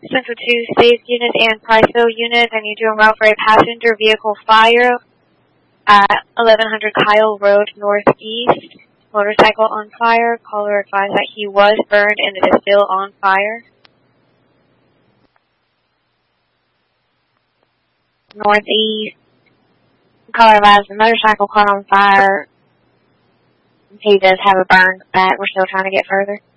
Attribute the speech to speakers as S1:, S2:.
S1: Central 2 Space Unit and Priceville Unit, and you're doing well for a passenger vehicle fire at 1100 Kyle Road Northeast. Motorcycle on fire. Caller advised that he was burned and it is still on fire.
S2: Northeast. Caller advised the motorcycle caught on fire. He does have a burn back. We're still trying to get further.